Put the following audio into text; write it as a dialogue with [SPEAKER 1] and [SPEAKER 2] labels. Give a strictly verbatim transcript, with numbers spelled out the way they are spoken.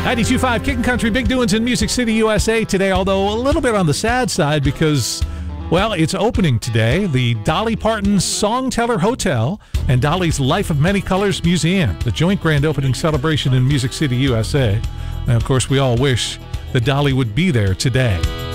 [SPEAKER 1] ninety-two point five Kickin' Country, big doings in Music City, U S A today, although a little bit on the sad side because, well, it's opening today. The Dolly Parton Songteller Hotel and Dolly's Life of Many Colors Museum, the joint grand opening celebration in Music City, U S A. And, of course, we all wish that Dolly would be there today.